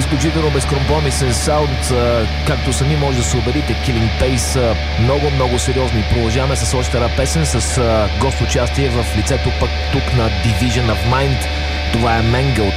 Изключително безкомпромисен саунд, както сами може да се убедите. Killing Pace, много сериозни. Продължаваме с още една песен с гост участие в лицето пък тук на Division of Mind. Това е Mangled.